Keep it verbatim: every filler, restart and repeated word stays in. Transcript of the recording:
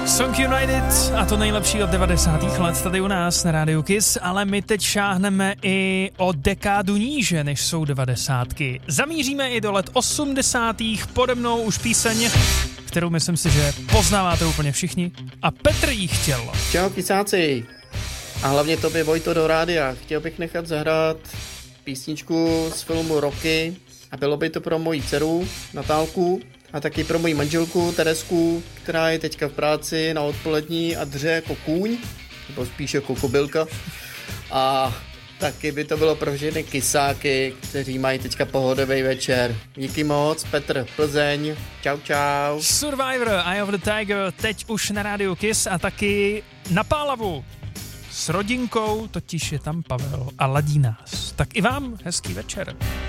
Song United a to nejlepší od devadesátých let tady u nás na Rádiu Kiss, ale my teď šáhneme i o dekádu níže, než jsou devadesátky. Zamíříme i do let osmdesátých, pode mnou už píseň, kterou myslím si, že poznáváte úplně všichni. A Petr jí chtěl. Čau kisáci. A hlavně tobě, Vojto, do rádia. Chtěl bych nechat zahrát písničku z filmu Rocky a bylo by to pro moji dceru Natálku a taky pro moji manželku Teresku, která je teďka v práci na odpolední a dře jako kůň, nebo spíš jako kobylka. A taky by to bylo pro všechny kysáky, kteří mají teďka pohodový večer. Díky moc, Petr, Plzeň, čau čau. Survivor, Eye of the Tiger, teď už na Rádiu Kiss a taky na Pálavu. S rodinkou, totiž je tam Pavel a ladí nás. Tak i vám hezký večer.